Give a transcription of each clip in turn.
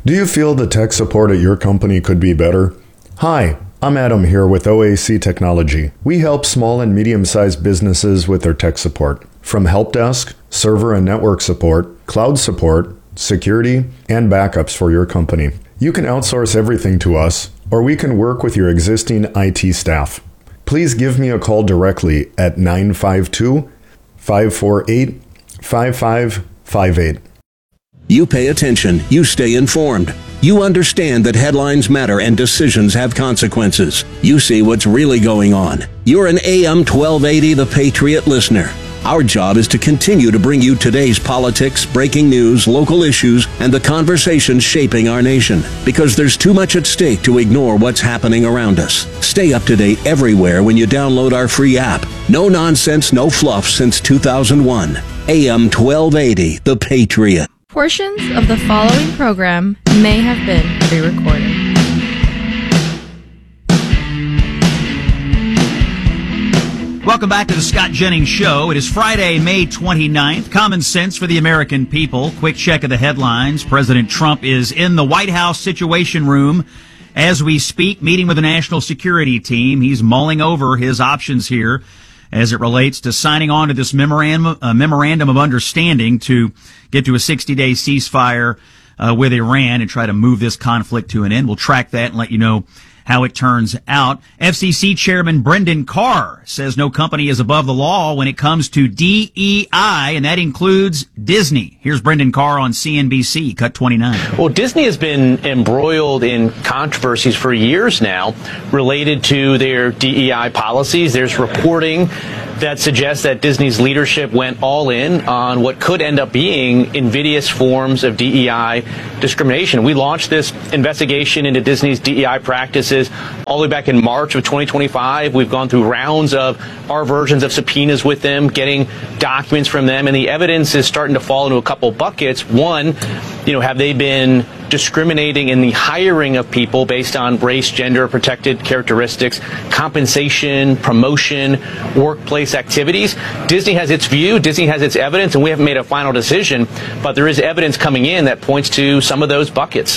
Do you feel the tech support at your company could be better? Hi, I'm Adam here with OAC Technology. We help small and medium-sized businesses with their tech support, from help desk, server and network support, cloud support, security, and backups for your company. You can outsource everything to us, or we can work with your existing IT staff. Please give me a call directly at 952-548-5558. You pay attention. You stay informed. You understand that headlines matter and decisions have consequences. You see what's really going on. You're an AM 1280 The Patriot listener. Our job is to continue to bring you today's politics, breaking news, local issues, and the conversations shaping our nation. Because there's too much at stake to ignore what's happening around us. Stay up to date everywhere when you download our free app. No nonsense, no fluff since 2001. AM 1280 The Patriot. Portions of the following program may have been pre-recorded. Welcome back to the Scott Jennings Show. It is Friday, May 29th. Common sense for the American people. Quick check of the headlines. President Trump is in the White House Situation Room as we speak, meeting with the national security team. He's mulling over his options here as it relates to signing on to this memorandum of understanding to get to a 60-day ceasefire with Iran and try to move this conflict to an end. We'll track that and let you know how it turns out. FCC Chairman Brendan Carr says no company is above the law when it comes to DEI, and that includes Disney. Here's Brendan Carr on CNBC, Cut 29. Well, Disney has been embroiled in controversies for years now related to their DEI policies. There's reporting that suggests that Disney's leadership went all in on what could end up being invidious forms of DEI discrimination. We launched this investigation into Disney's DEI practices all the way back in March of 2025. We've gone through rounds of our versions of subpoenas with them, getting documents from them, and the evidence is starting to fall into a couple buckets. One, have they been discriminating in the hiring of people based on race, gender, protected characteristics, compensation, promotion, workplace activities? Disney has its view, Disney has its evidence, and we haven't made a final decision, but there is evidence coming in that points to some of those buckets.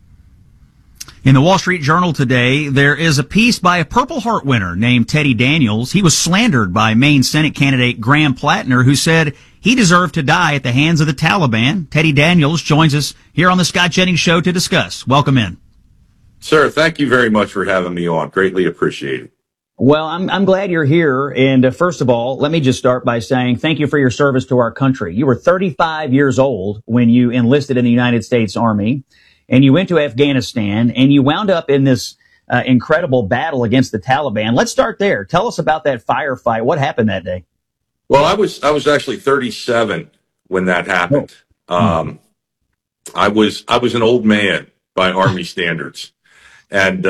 In the Wall Street Journal today, there is a piece by a Purple Heart winner named Teddy Daniels. He was slandered by Maine Senate candidate Graham Plattner, who said he deserved to die at the hands of the Taliban. Teddy Daniels joins us here on the Scott Jennings Show to discuss. Welcome in. Sir, thank you very much for having me on. Greatly appreciated. Well, I'm glad you're here. And first of all, let me just start by saying thank you for your service to our country. You were 35 years old when you enlisted in the United States Army, and you went to Afghanistan, and you wound up in this incredible battle against the Taliban. Let's start there. Tell us about that firefight. What happened that day? Well, I was actually 37 when that happened. I was an old man by Army standards, and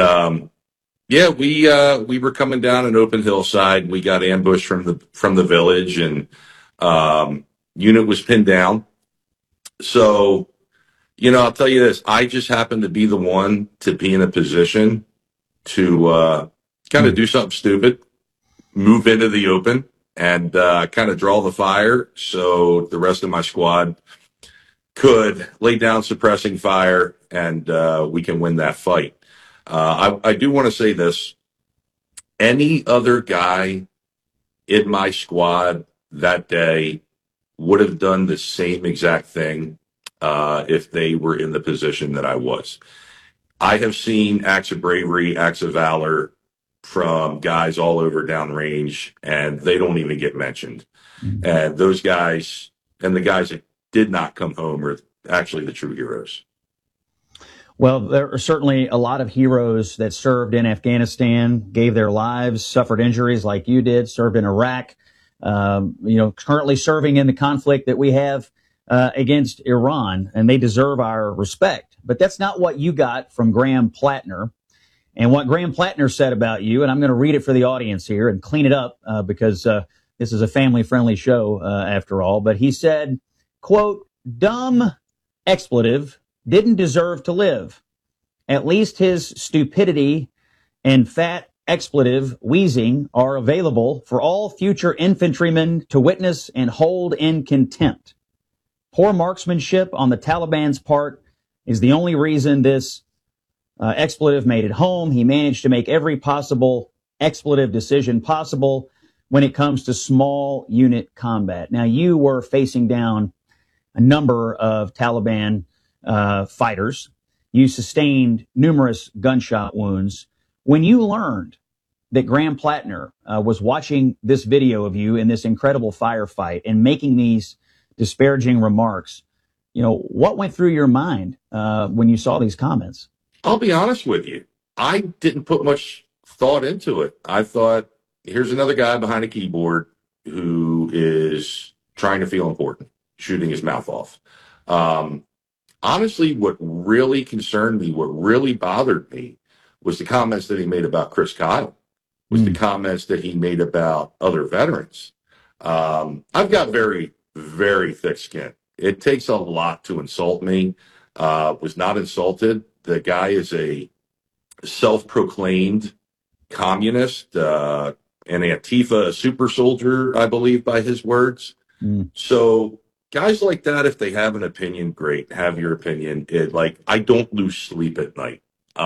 we were coming down an open hillside. We got ambushed from the village, and unit was pinned down. So, I'll tell you this: I just happened to be the one to be in a position to kind of do something stupid, move into the open, and kind of draw the fire so the rest of my squad could lay down suppressing fire, and we can win that fight. I do want to say this. Any other guy in my squad that day would have done the same exact thing if they were in the position that I was. I have seen acts of bravery, acts of valor from guys all over downrange, and they don't even get mentioned. Mm-hmm. And those guys and the guys that did not come home are actually the true heroes. Well, there are certainly a lot of heroes that served in Afghanistan, gave their lives, suffered injuries like you did, served in Iraq, currently serving in the conflict that we have against Iran, and they deserve our respect. But that's not what you got from Graham Plattner. And what Graham Plattner said about you, and I'm going to read it for the audience here and clean it up because this is a family-friendly show after all. But he said, quote, "Dumb expletive didn't deserve to live. At least his stupidity and fat expletive wheezing are available for all future infantrymen to witness and hold in contempt. Poor marksmanship on the Taliban's part is the only reason this expletive made it home. He managed to make every possible expletive decision possible when it comes to small unit combat. Now, you were facing down a number of Taliban fighters. You sustained numerous gunshot wounds. When you learned that Graham Plattner was watching this video of you in this incredible firefight and making these disparaging remarks, what went through your mind when you saw these comments? I'll be honest with you. I didn't put much thought into it. I thought, here's another guy behind a keyboard who is trying to feel important, shooting his mouth off. Honestly, what really concerned me, what really bothered me, was the comments that he made about Chris Kyle, was the comments that he made about other veterans. I've got very, very thick skin. It takes a lot to insult me. Was not insulted. The guy is a self-proclaimed communist, an Antifa super soldier, I believe, by his words. So guys like that, if they have an opinion, great, have your opinion. I don't lose sleep at night.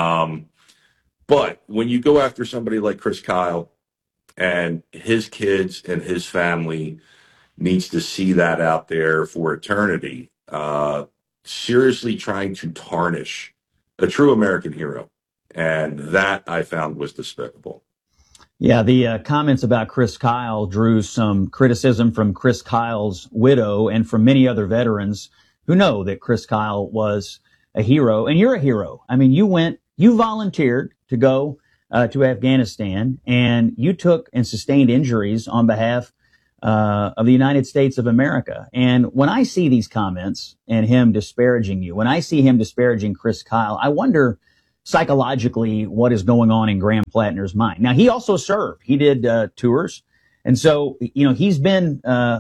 But when you go after somebody like Chris Kyle, and his kids and his family needs to see that out there for eternity, seriously trying to tarnish a true American hero. And that I found was despicable. Yeah, the comments about Chris Kyle drew some criticism from Chris Kyle's widow and from many other veterans who know that Chris Kyle was a hero. And you're a hero. I mean, you volunteered to go to Afghanistan, and you took and sustained injuries on behalf of the United States of America. And when I see these comments and him disparaging you, when I see him disparaging Chris Kyle, I wonder psychologically what is going on in Graham Plattner's mind. Now, he also served. He did tours. And so, he's been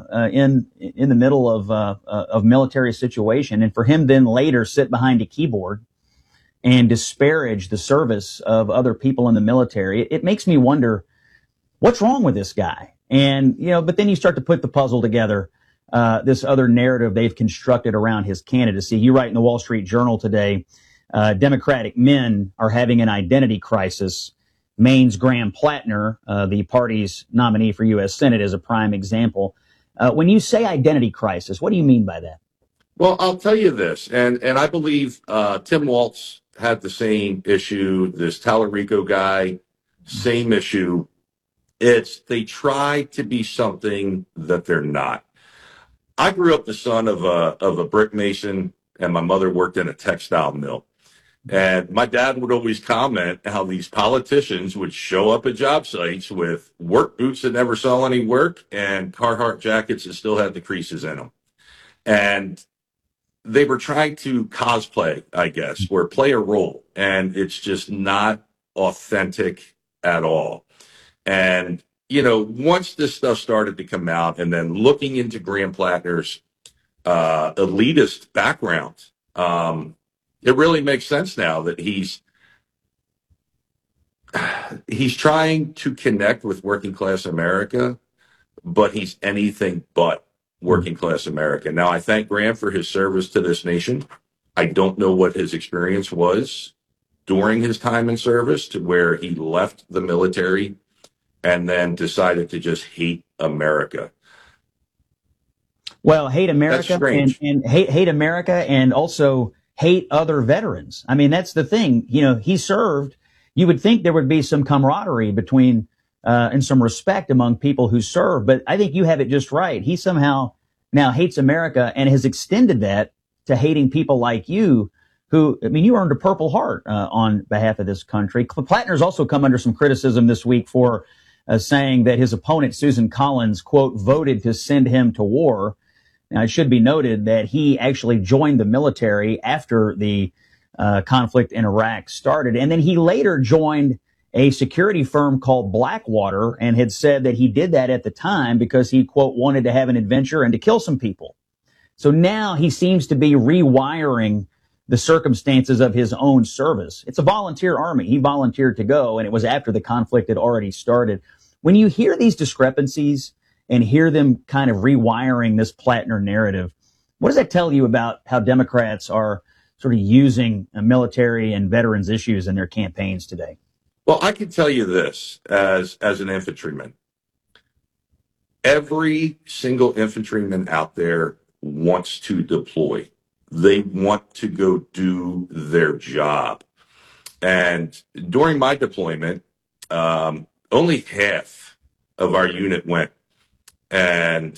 in the middle of military situation. And for him then later sit behind a keyboard and disparage the service of other people in the military, it makes me wonder what's wrong with this guy. And, but then you start to put the puzzle together, this other narrative they've constructed around his candidacy. You write in the Wall Street Journal today, Democratic men are having an identity crisis. Maine's Graham Plattner, the party's nominee for U.S. Senate, is a prime example. When you say identity crisis, what do you mean by that? Well, I'll tell you this, and I believe Tim Walz had the same issue. This Tallarico guy, same issue. They try to be something that they're not. I grew up the son of a brick mason, and my mother worked in a textile mill. And my dad would always comment how these politicians would show up at job sites with work boots that never saw any work and Carhartt jackets that still had the creases in them. And they were trying to cosplay, I guess, or play a role. And it's just not authentic at all. And, once this stuff started to come out, and then looking into Graham Plattner's elitist background, it really makes sense now that he's trying to connect with working class America, but he's anything but working class America. Now, I thank Graham for his service to this nation. I don't know what his experience was during his time in service to where he left the military and then decided to just hate America. Well, hate America and hate America and also hate other veterans. I mean, that's the thing. He served. You would think there would be some camaraderie between and some respect among people who serve. But I think you have it just right. He somehow now hates America and has extended that to hating people like you who, you earned a Purple Heart on behalf of this country. Plattner's also come under some criticism this week for saying that his opponent, Susan Collins, quote, voted to send him to war. Now, it should be noted that he actually joined the military after the conflict in Iraq started. And then he later joined a security firm called Blackwater and had said that he did that at the time because he, quote, wanted to have an adventure and to kill some people. So now he seems to be rewiring the circumstances of his own service. It's a volunteer army. He volunteered to go, and it was after the conflict had already started. When you hear these discrepancies and hear them kind of rewiring this Plattner narrative, what does that tell you about how Democrats are sort of using military and veterans issues in their campaigns today? Well, I can tell you this as an infantryman. Every single infantryman out there wants to deploy. They want to go do their job. And during my deployment, only half of our unit went. And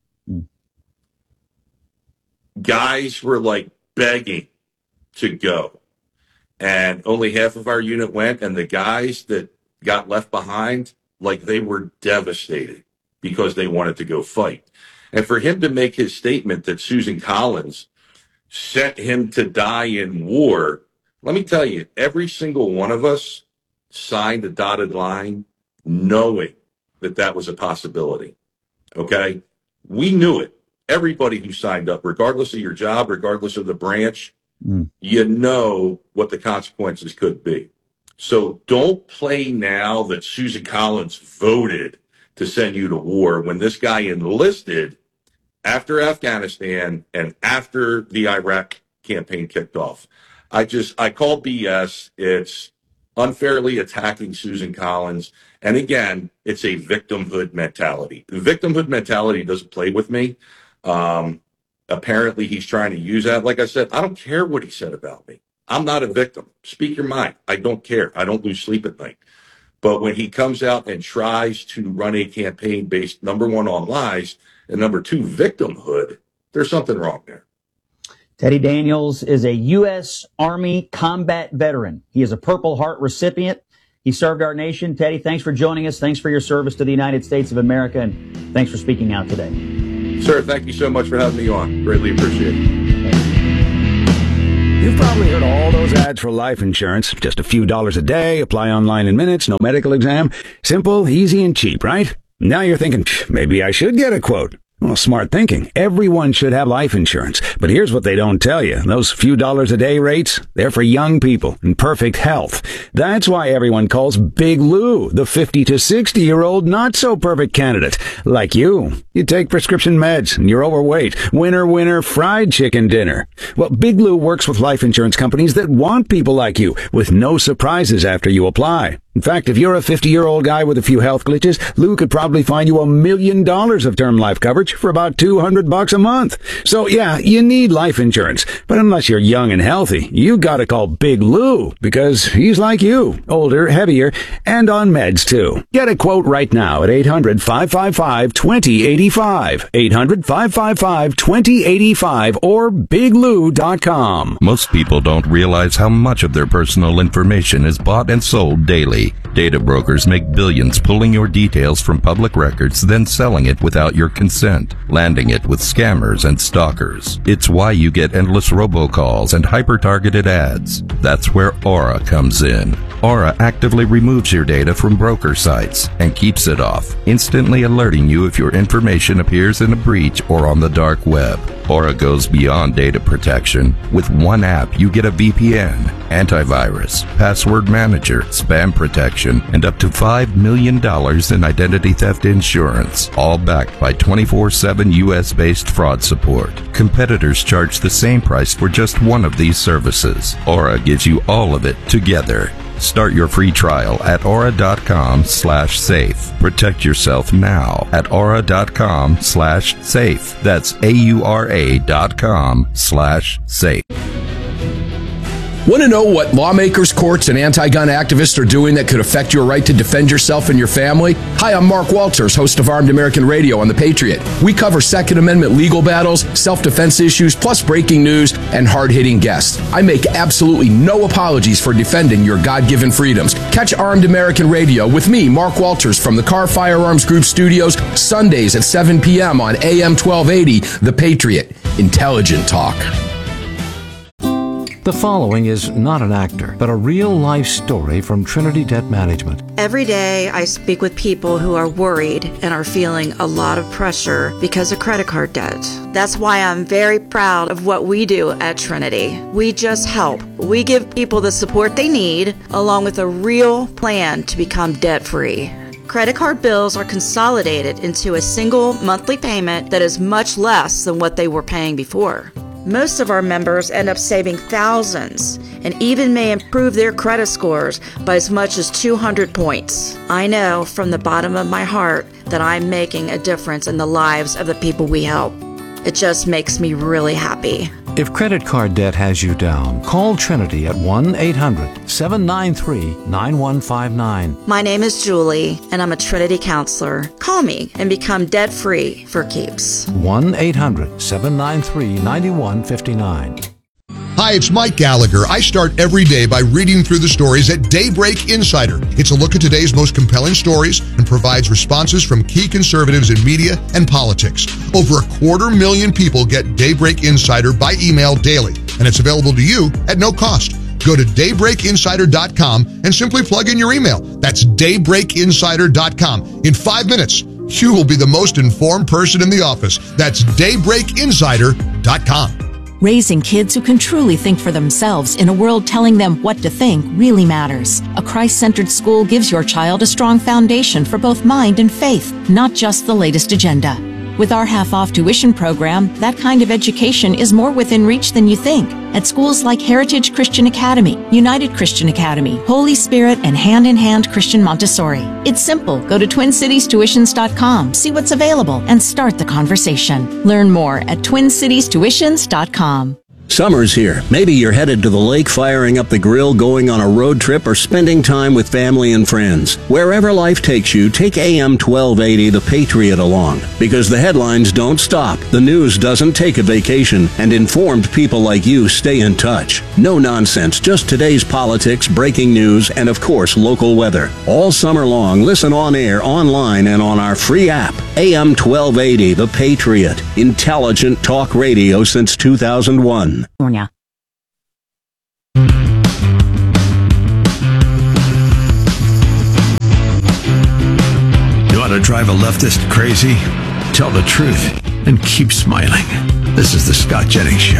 guys were like begging to go. And only half of our unit went. And the guys that got left behind, like they were devastated because they wanted to go fight. And for him to make his statement that Susan Collins sent him to die in war, let me tell you, every single one of us signed a dotted line knowing that that was a possibility. Okay? We knew it. Everybody who signed up, regardless of your job, regardless of the branch, you know what the consequences could be. So don't play now that Susan Collins voted to send you to war when this guy enlisted after Afghanistan and after the Iraq campaign kicked off. I call BS. It's unfairly attacking Susan Collins. And again, it's a victimhood mentality. The victimhood mentality doesn't play with me. Apparently he's trying to use that. Like I said, I don't care what he said about me. I'm not a victim. Speak your mind. I don't care. I don't lose sleep at night. But when he comes out and tries to run a campaign based, number one, on lies, and number two, victimhood, there's something wrong there. Teddy Daniels is a U.S. Army combat veteran. He is a Purple Heart recipient. He served our nation. Teddy, thanks for joining us. Thanks for your service to the United States of America, and thanks for speaking out today. Sir, thank you so much for having me on. Greatly appreciate it. You've probably heard all those ads for life insurance. Just a few dollars a day, apply online in minutes, no medical exam. Simple, easy, and cheap, right? Now you're thinking, maybe I should get a quote. Well, smart thinking. Everyone should have life insurance. But here's what they don't tell you. Those few dollars a day rates, they're for young people in perfect health. That's why everyone calls Big Lou the 50 to 60-year-old not-so-perfect candidate. Like you. You take prescription meds and you're overweight. Winner, fried chicken dinner. Well, Big Lou works with life insurance companies that want people like you with no surprises after you apply. In fact, if you're a 50-year-old guy with a few health glitches, Lou could probably find you $1 million of term life coverage for about $200 a month. So yeah, you need life insurance. But unless you're young and healthy, you gotta call Big Lou because he's like you, older, heavier, and on meds too. Get a quote right now at 800-555-2085. 800-555-2085 or biglou.com. Most people don't realize how much of their personal information is bought and sold daily. Data brokers make billions pulling your details from public records, then selling it without your consent, landing it with scammers and stalkers. It's why you get endless robocalls and hyper-targeted ads. That's where Aura comes in. Aura actively removes your data from broker sites and keeps it off, instantly alerting you if your information appears in a breach or on the dark web. Aura goes beyond data protection. With one app, you get a VPN, antivirus, password manager, spam protection, and up to $5 million in identity theft insurance, all backed by 24/7 U.S.-based fraud support. Competitors charge the same price for just one of these services. Aura gives you all of it together. Start your free trial at aura.com/safe. Protect yourself now at aura.com/safe. That's AURA.com/safe. Want to know what lawmakers, courts, and anti-gun activists are doing that could affect your right to defend yourself and your family? Hi, I'm Mark Walters, host of Armed American Radio on The Patriot. We cover Second Amendment legal battles, self-defense issues, plus breaking news and hard-hitting guests. I make absolutely no apologies for defending your God-given freedoms. Catch Armed American Radio with me, Mark Walters, from the Car Firearms Group studios, Sundays at 7 p.m. on AM 1280, The Patriot. Intelligent talk. The following is not an actor, but a real-life story from Trinity Debt Management. Every day I speak with people who are worried and are feeling a lot of pressure because of credit card debt. That's why I'm very proud of what we do at Trinity. We just help. We give people the support they need, along with a real plan to become debt-free. Credit card bills are consolidated into a single monthly payment that is much less than what they were paying before. Most of our members end up saving thousands and even may improve their credit scores by as much as 200 points. I know from the bottom of my heart that I'm making a difference in the lives of the people we help. It just makes me really happy. If credit card debt has you down, call Trinity at 1-800-793-9159. My name is Julie, and I'm a Trinity counselor. Call me and become debt-free for keeps. 1-800-793-9159. Hi, it's Mike Gallagher. I start every day by reading through the stories at Daybreak Insider. It's a look at today's most compelling stories and provides responses from key conservatives in media and politics. Over 250,000 people get Daybreak Insider by email daily, and it's available to you at no cost. Go to daybreakinsider.com and simply plug in your email. That's daybreakinsider.com. In 5 minutes, you will be the most informed person in the office. That's daybreakinsider.com. Raising kids who can truly think for themselves in a world telling them what to think really matters. A Christ-centered school gives your child a strong foundation for both mind and faith, not just the latest agenda. With our half-off tuition program, that kind of education is more within reach than you think. At schools like Heritage Christian Academy, United Christian Academy, Holy Spirit, and Hand in Hand Christian Montessori. It's simple. Go to TwinCitiesTuitions.com, see what's available, and start the conversation. Learn more at TwinCitiesTuitions.com. Summer's here. Maybe you're headed to the lake, firing up the grill, going on a road trip, or spending time with family and friends. Wherever life takes you, take AM 1280 The Patriot along. Because the headlines don't stop, the news doesn't take a vacation, and informed people like you stay in touch. No nonsense, just today's politics, breaking news, and of course, local weather. All summer long, listen on air, online, and on our free app. AM 1280 The Patriot. Intelligent talk radio since 2001. California. You want to drive a leftist crazy? Tell the truth and keep smiling. This is the Scott Jennings Show.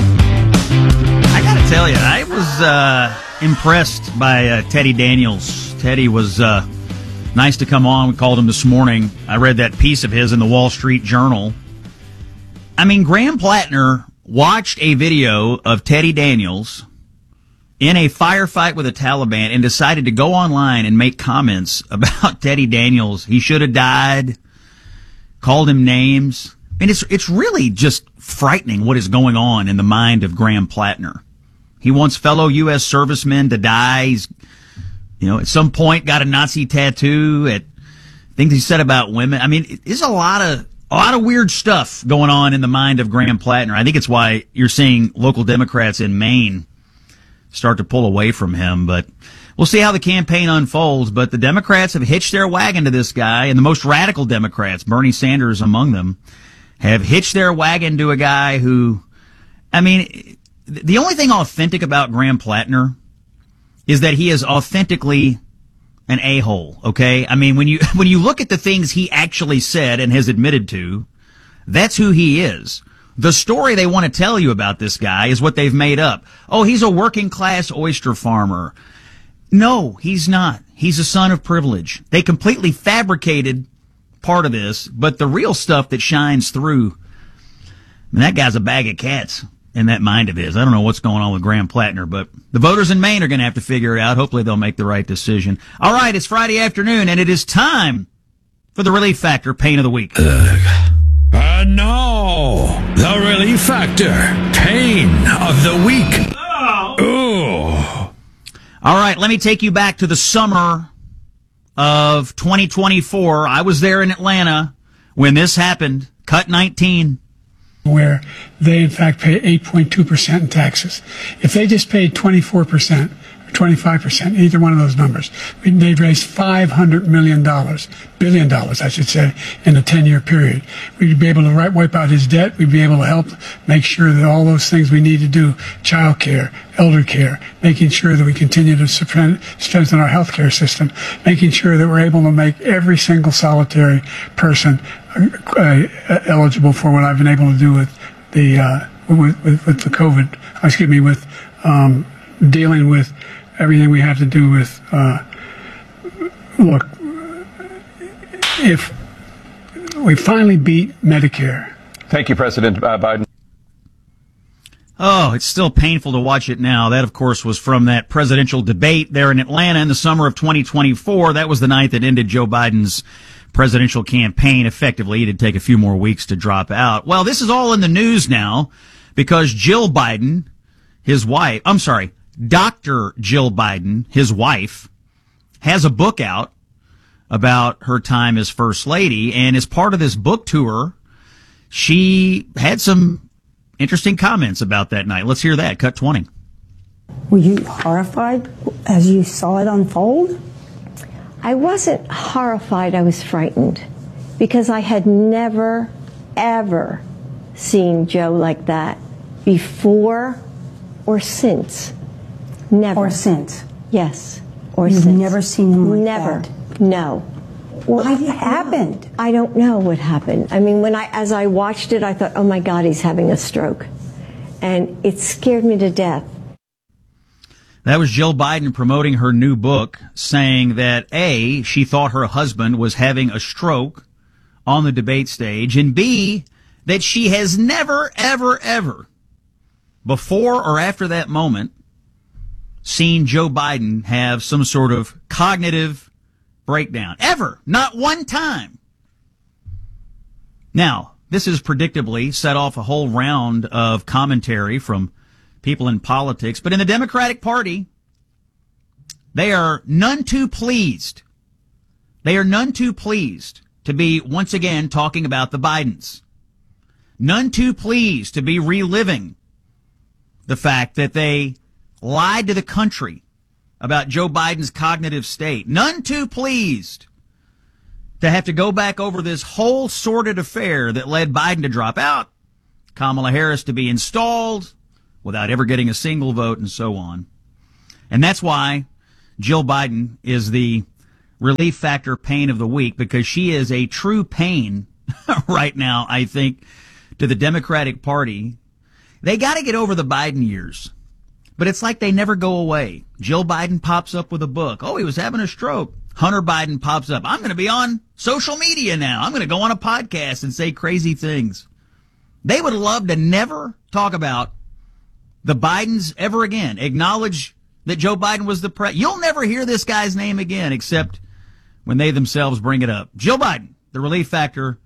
I gotta tell you, I was impressed by Teddy Daniels. Teddy was nice to come on. We called him this morning. I read that piece of his in the Wall Street Journal. I mean, Graham Plattner watched a video of Teddy Daniels in a firefight with the Taliban and decided to go online and make comments about Teddy Daniels. He should have died, called him names. And it's really just frightening what is going on in the mind of Graham Plattner. He wants fellow U.S. servicemen to die. He's, at some point got a Nazi tattoo at things he said about women. I mean, there's a lot of weird stuff going on in the mind of Graham Plattner. I think it's why you're seeing local Democrats in Maine start to pull away from him. But we'll see how the campaign unfolds. But the Democrats have hitched their wagon to this guy, and the most radical Democrats, Bernie Sanders among them, have hitched their wagon to a guy who, I mean, the only thing authentic about Graham Plattner is that he is authentically an a-hole, okay? I mean, when you look at the things he actually said and has admitted to, that's who he is. The story they want to tell you about this guy is what they've made up. Oh, he's a working class oyster farmer. No, he's not. He's a son of privilege. They completely fabricated part of this, but the real stuff that shines through, that guy's a bag of cats in that mind of his. I don't know what's going on with Graham Plattner, but the voters in Maine are going to have to figure it out. Hopefully they'll make the right decision. All right, it's Friday afternoon, and it is time for the Relief Factor Pain of the Week. And now, the Relief Factor Pain of the Week. Oh. All right, let me take you back to the summer of 2024. I was there in Atlanta when this happened. Cut 19. Where they, in fact, pay 8.2% in taxes. If they just paid 24% or 25%, either one of those numbers, they'd raise $500 billion, I should say, in a 10-year period. We'd be able to wipe out his debt. We'd be able to help make sure that all those things we need to do, child care, elder care, making sure that we continue to strengthen our healthcare system, making sure that we're able to make every single solitary person eligible for what I've been able to do with the COVID. With dealing with everything we have to do with. Look, if we finally beat Medicare. Thank you, President Biden. Oh, it's still painful to watch it now. That, of course, was from that presidential debate there in Atlanta in the summer of 2024. That was the night that ended Joe Biden's presidential campaign effectively. It did take a few more weeks to drop out. Well, this is all in the news now because Jill Biden, Dr. Jill Biden, his wife, has a book out about her time as First Lady. And as part of this book tour, she had some interesting comments about that night. Let's hear that. Cut 20. Were you horrified as you saw it unfold? I wasn't horrified. I was frightened because I had never, ever seen Joe like that before or since. Never. Or since? Yes. Or You've since. never seen him like never. that? No. What happened? I don't know what happened. I mean, as I watched it, I thought, oh my God, he's having a stroke. And it scared me to death. That was Jill Biden promoting her new book, saying that A, she thought her husband was having a stroke on the debate stage, and B, that she has never, ever, ever, before or after that moment, seen Joe Biden have some sort of cognitive breakdown. Ever. Not one time. Now, this has predictably set off a whole round of commentary from people in politics, but in the Democratic Party, they are none too pleased. They are none too pleased to be once again talking about the Bidens. None too pleased to be reliving the fact that they lied to the country about Joe Biden's cognitive state. None too pleased to have to go back over this whole sordid affair that led Biden to drop out, Kamala Harris to be installed without ever getting a single vote, and so on. And that's why Jill Biden is the relief factor pain of the week, because she is a true pain right now, I think, to the Democratic Party. They got to get over the Biden years. But it's like they never go away. Jill Biden pops up with a book. Oh, he was having a stroke. Hunter Biden pops up. I'm going to be on social media now. I'm going to go on a podcast and say crazy things. They would love to never talk about the Bidens ever again. Acknowledge that Joe Biden was the president. You'll never hear this guy's name again except when they themselves bring it up. Jill Biden, the relief factor